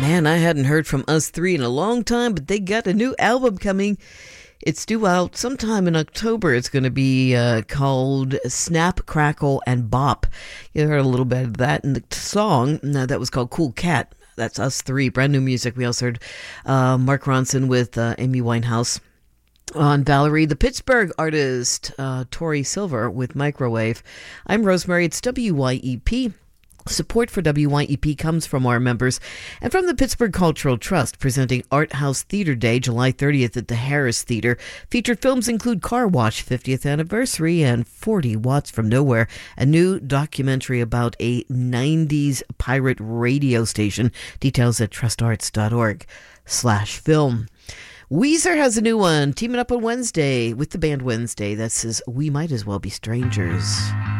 Man, I hadn't heard from Us Three in a long time, but they got a new album coming. It's due out sometime in October. It's going to be called Snap, Crackle, and Bop. You heard a little bit of that in the song that was called Cool Cat. That's Us Three, brand new music. We also heard Mark Ronson with Amy Winehouse on Valerie, the Pittsburgh artist Tori Silver with Microwave. I'm Rosemary. It's WYEP. Support for WYEP comes from our members and from the Pittsburgh Cultural Trust, presenting Art House Theater Day, July 30th at the Harris Theater. Featured films include Car Wash, 50th Anniversary, and 40 Watts from Nowhere, a new documentary about a 90s pirate radio station. Details at trustarts.org/film. Weezer has a new one, teaming up on Wednesday with the band Wednesday. That says We Might As Well Be Strangers.